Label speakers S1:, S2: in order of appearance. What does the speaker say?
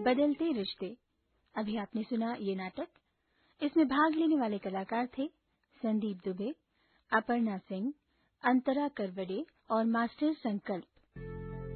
S1: बदलते रिश्ते। अभी आपने सुना ये नाटक। इसमें भाग लेने वाले कलाकार थे संदीप दुबे, अपर्णा सिंह, अंतरा करवडे और मास्टर संकल्प।